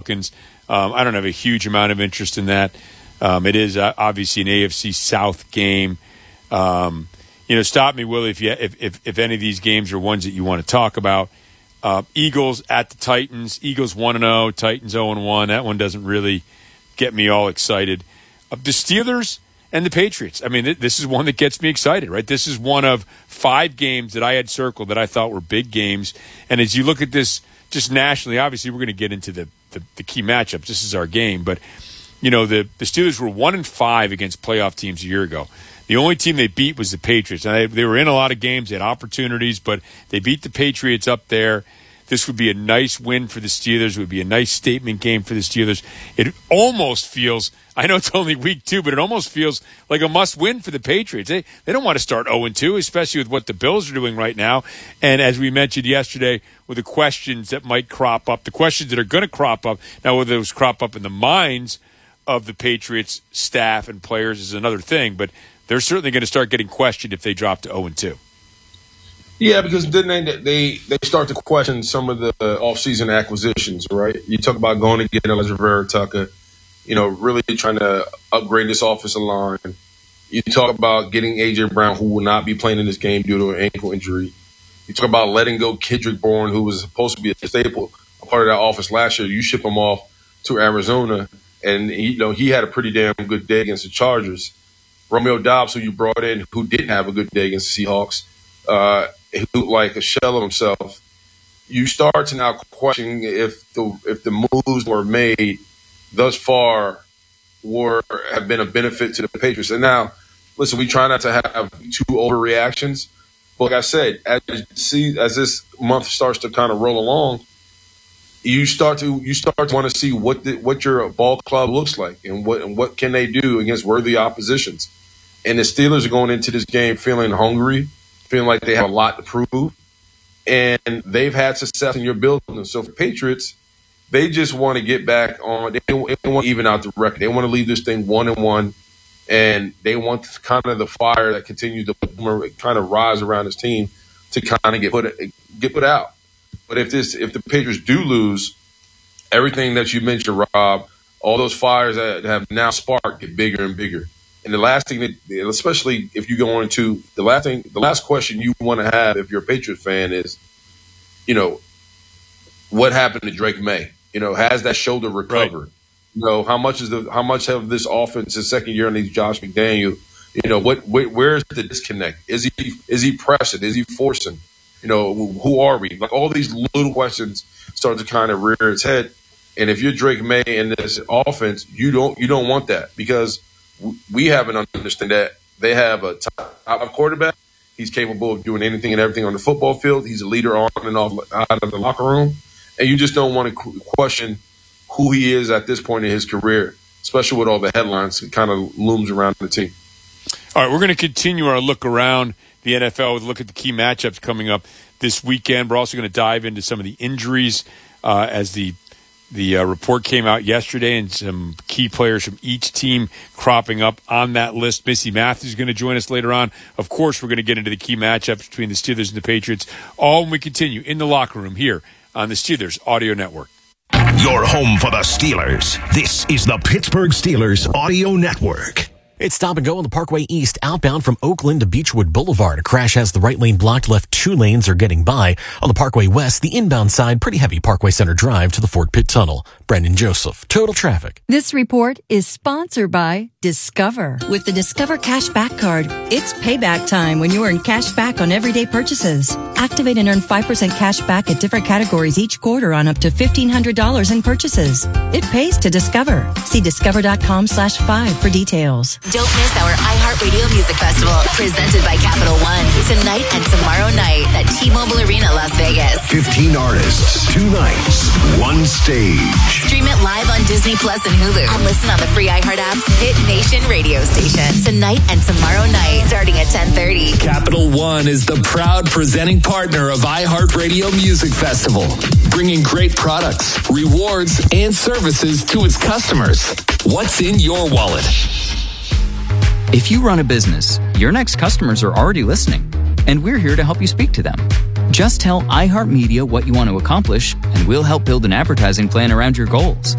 Falcons. I don't have a huge amount of interest in that. It is obviously an AFC South game. Stop me, Willie, if any of these games are ones that you want to talk about. Eagles at the Titans. Eagles 1-0, Titans 0-1. That one doesn't really get me all excited. The Steelers and the Patriots. I mean, this is one that gets me excited, right? This is one of 5 games that I had circled that I thought were big games. And as you look at this just nationally, obviously we're going to get into the key matchups. This is our game. But, the Steelers were 1-5 against playoff teams a year ago. The only team they beat was the Patriots. And they were in a lot of games. They had opportunities, but they beat the Patriots up there. This would be a nice win for the Steelers. It would be a nice statement game for the Steelers. It almost feels, I know it's only week 2, but it almost feels like a must-win for the Patriots. They don't want to start 0-2, especially with what the Bills are doing right now. And as we mentioned yesterday, with the questions that might crop up, the questions that are going to crop up, now whether those crop up in the minds of the Patriots staff and players is another thing, but they're certainly going to start getting questioned if they drop to 0-2. Yeah, because then they start to question some of the offseason acquisitions, right? You talk about going to get Elijah Vera-Tucker, really trying to upgrade this offensive line. You talk about getting A.J. Brown, who will not be playing in this game due to an ankle injury. You talk about letting go Kendrick Bourne, who was supposed to be a staple, a part of that offense last year. You ship him off to Arizona, and he had a pretty damn good day against the Chargers. Romeo Doubs, who you brought in, who didn't have a good day against the Seahawks, who looked like a shell of himself. You start to now question if the moves were made thus far have been a benefit to the Patriots. And now, listen, we try not to have too overreactions. But like I said, as this month starts to kind of roll along, you start to want to see what your ball club looks like and what can they do against worthy oppositions. And the Steelers are going into this game feeling hungry, feeling like they have a lot to prove, and they've had success in your building. So for Patriots, they just want to get back on. They want to even out the record. They want to leave this thing 1-1, and they want kind of the fire that continues to kind of rise around this team to kind of get put out. But if the Patriots do lose, everything that you mentioned, Rob, all those fires that have now sparked get bigger and bigger. And the last thing especially if you go into the last question you want to have if you're a Patriots fan is, what happened to Drake May? Has that shoulder recovered? Right. How much of this offense is second year underneath Josh McDaniel? Where's the disconnect? Is he pressing? Is he forcing? Who are we? Like all these little questions start to kind of rear its head. And if you're Drake May in this offense, you don't want that because we haven't understood that they have a top quarterback. He's capable of doing anything and everything on the football field. He's a leader on and off out of the locker room. And you just don't want to question who he is at this point in his career, especially with all the headlines that kind of looms around the team. All right, we're going to continue our look around the NFL with a look at the key matchups coming up this weekend. We're also going to dive into some of the injuries as the report came out yesterday and some key players from each team cropping up on that list. Missy Matthews is going to join us later on. Of course, we're going to get into the key matchups between the Steelers and the Patriots, all when we continue in the locker room here on the Steelers Audio Network. Your home for the Steelers. This is the Pittsburgh Steelers Audio Network. It's stop and go on the Parkway East outbound from Oakland to Beechwood Boulevard. A crash has the right lane blocked, left 2 lanes are getting by. On the Parkway West, the inbound side, pretty heavy Parkway Center Drive to the Fort Pitt Tunnel. Brendan Joseph, Total Traffic. This report is sponsored by Discover. With the Discover Cashback Card, it's payback time when you earn cash back on everyday purchases. Activate and earn 5% cash back at different categories each quarter on up to $1,500 in purchases. It pays to Discover. See discover.com/5 for details. Don't miss our iHeartRadio Music Festival, presented by Capital One, tonight and tomorrow night at T-Mobile Arena, Las Vegas. 15 artists, 2 nights, 1 stage. Stream it live on Disney Plus and Hulu, and listen on the free iHeart app's Hit Nation radio station. Tonight and tomorrow night, starting at 10:30. Capital One is the proud presenting partner of iHeartRadio Music Festival, bringing great products, rewards, and services to its customers. What's in your wallet? If you run a business, your next customers are already listening, and we're here to help you speak to them. Just tell iHeartMedia what you want to accomplish, and we'll help build an advertising plan around your goals.